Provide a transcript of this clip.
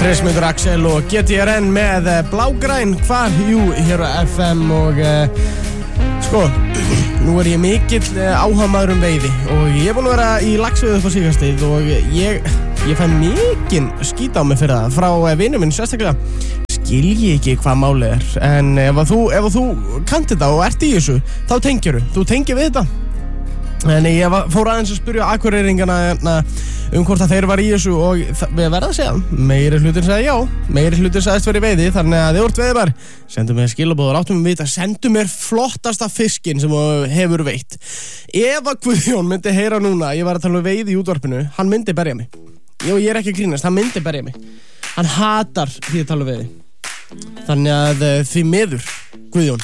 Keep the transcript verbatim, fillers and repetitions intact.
Krismundur Axel og G T R N með Blágræn, hvar? Jú, hér á F M og uh, sko, nú er ég mikill uh, áhugamaður um veiði og ég er búinn að vera í laxveiði upp á síðkastið og ég, ég fæ mikinn skít á mig fyrir það frá uh, vinur minn sérstaklega. Skilji ekki hvað málið er, en ef að þú, ef að þú kannt þetta og ert í þessu, þá tengirðu, þú tengir við þetta. En ég fór aðeins að spyrja Akureyringana um hvort að þeir var í þessu og við verðum að segja, meiri hlutin sagði já, meiri hlutin sagðist verið veiði, þannig að þið voru veiðibar, sendu mér skilaboð og láttu mig vita, sendu mér flottasta fiskinn sem þú hefur veitt. Ef að Guðjón myndi heyra núna, ég var að tala um veiði í útvarpinu, hann myndi berja mig. Jú, ég er ekki að grínast, hann myndi berja mig. Hann hatar því að tala um veiði. Þannig að því miður, Guðjón,